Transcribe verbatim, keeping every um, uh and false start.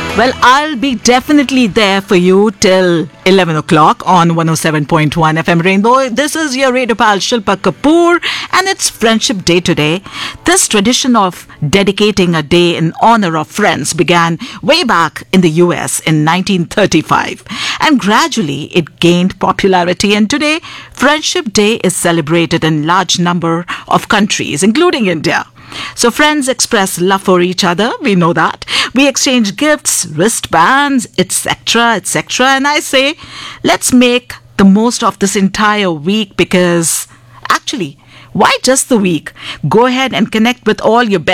Well, I'll be definitely there for you till eleven o'clock on one oh seven point one F M Rainbow. This is your radio pal Shilpa Kapoor, and it's Friendship Day today. This tradition of dedicating a day in honor of friends began way back in the U S in nineteen thirty-five, and gradually it gained popularity, and today Friendship Day is celebrated in large number of countries, including India. So friends express love for each other, we know that. We exchange gifts, wristbands, et cetera, et cetera. And I say, let's make the most of this entire week, because actually, why just the week? Go ahead and connect with all your best